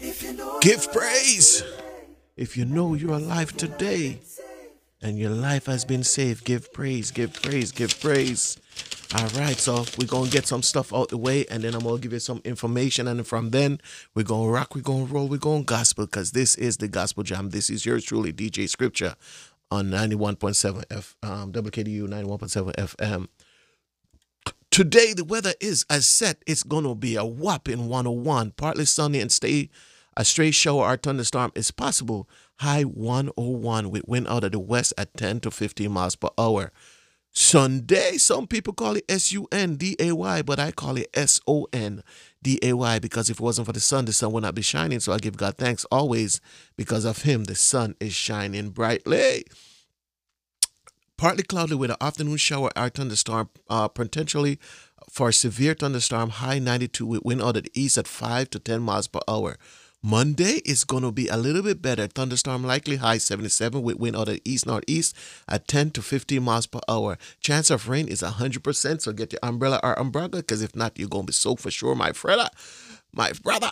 Give praise. If you know you're alive today and your life has been saved, give praise, give praise, give praise. All right, so we're going to get some stuff out the way, and then I'm going to give you some information, and from then we're going to rock, we're going to roll, we're going to gospel, because this is the Gospel Jam. This is yours truly, DJ Scripture, on 91.7 WKDU 91.7 FM. Today, the weather is as set. It's going to be a whopping 101. Partly sunny and a stray shower or thunderstorm is possible. High 101 with wind out of the west at 10 to 15 miles per hour. Sunday, some people call it Sunday, but I call it Sonday, because if it wasn't for the sun would not be shining. So I give God thanks always, because of him, the sun is shining brightly. Partly cloudy with an afternoon shower or thunderstorm, potentially for a severe thunderstorm, high 92 with wind out of the east at 5 to 10 miles per hour. Monday is going to be a little bit better. Thunderstorm likely, high 77 with wind out of the east-northeast at 10 to 15 miles per hour. Chance of rain is 100%, so get your umbrella or umbrella, because if not, you're going to be soaked for sure, my brother.